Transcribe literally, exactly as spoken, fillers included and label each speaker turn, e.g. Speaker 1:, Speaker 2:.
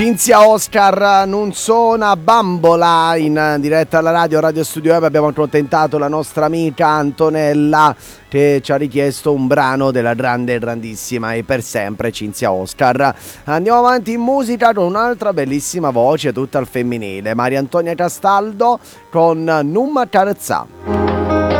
Speaker 1: Cinzia Oscar, non suona bambola, in diretta alla radio, Radio Studio Web. Abbiamo accontentato la nostra amica Antonella che ci ha richiesto un brano della grande, grandissima e per sempre Cinzia Oscar. Andiamo avanti in musica con un'altra bellissima voce tutta al femminile, Maria Antonia Castaldo con Num Carezzà.